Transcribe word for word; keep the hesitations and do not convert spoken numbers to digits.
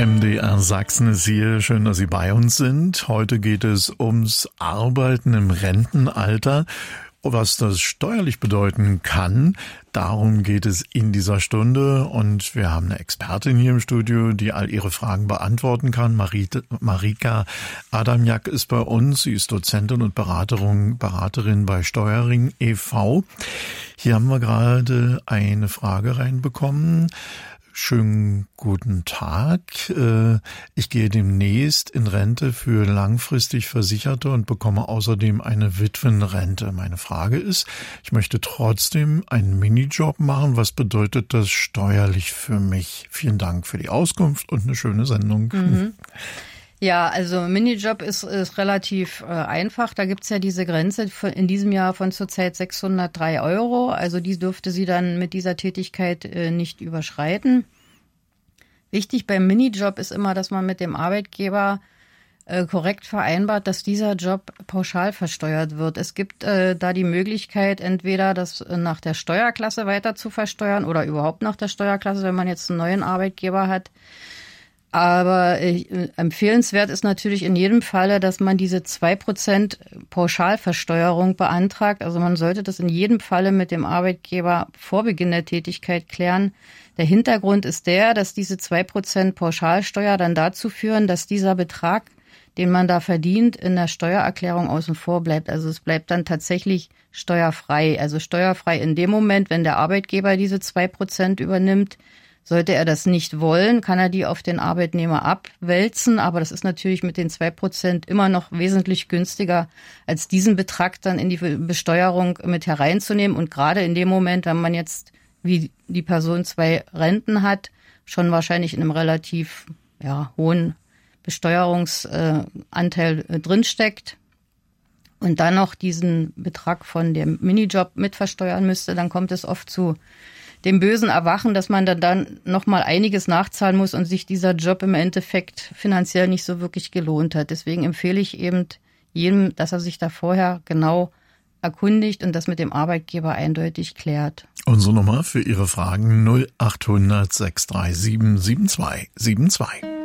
M D R Sachsen ist hier. Schön, dass Sie bei uns sind. Heute geht es ums Arbeiten im Rentenalter. Was das steuerlich bedeuten kann, darum geht es in dieser Stunde. Und wir haben eine Expertin hier im Studio, die all Ihre Fragen beantworten kann. Marite, Marika Adamjak ist bei uns. Sie ist Dozentin und Beraterin, Beraterin bei Steuerring e V Hier haben wir gerade eine Frage reinbekommen. Schönen guten Tag. Ich gehe demnächst in Rente für langfristig Versicherte und bekomme außerdem eine Witwenrente. Meine Frage ist, ich möchte trotzdem einen Minijob machen. Was bedeutet das steuerlich für mich? Vielen Dank für die Auskunft und eine schöne Sendung. Mhm. Ja, also Minijob ist, ist relativ äh, einfach. Da gibt's ja diese Grenze von, in diesem Jahr von zurzeit sechshundertdrei Euro. Also die dürfte sie dann mit dieser Tätigkeit äh, nicht überschreiten. Wichtig beim Minijob ist immer, dass man mit dem Arbeitgeber äh, korrekt vereinbart, dass dieser Job pauschal versteuert wird. Es gibt äh, da die Möglichkeit, entweder das nach der Steuerklasse weiter zu versteuern oder überhaupt nach der Steuerklasse, wenn man jetzt einen neuen Arbeitgeber hat. Aber äh, empfehlenswert ist natürlich in jedem Falle, dass man diese zwei Prozent Pauschalversteuerung beantragt. Also man sollte das in jedem Falle mit dem Arbeitgeber vor Beginn der Tätigkeit klären. Der Hintergrund ist der, dass diese zwei Prozent Pauschalsteuer dann dazu führen, dass dieser Betrag, den man da verdient, in der Steuererklärung außen vor bleibt. Also es bleibt dann tatsächlich steuerfrei. Also steuerfrei in dem Moment, wenn der Arbeitgeber diese zwei Prozent übernimmt. Sollte er das nicht wollen, kann er die auf den Arbeitnehmer abwälzen. Aber das ist natürlich mit den zwei Prozent immer noch wesentlich günstiger, als diesen Betrag dann in die Besteuerung mit hereinzunehmen. Und gerade in dem Moment, wenn man jetzt, wie die Person zwei Renten hat, schon wahrscheinlich in einem relativ ja, hohen Besteuerungsanteil äh, drinsteckt und dann noch diesen Betrag von dem Minijob mit versteuern müsste, dann kommt es oft zu dem bösen Erwachen, dass man dann, dann noch mal einiges nachzahlen muss und sich dieser Job im Endeffekt finanziell nicht so wirklich gelohnt hat. Deswegen empfehle ich eben jedem, dass er sich da vorher genau erkundigt und das mit dem Arbeitgeber eindeutig klärt. Unsere Nummer für Ihre Fragen null achthundert sechs drei sieben sieben zwei sieben zwei.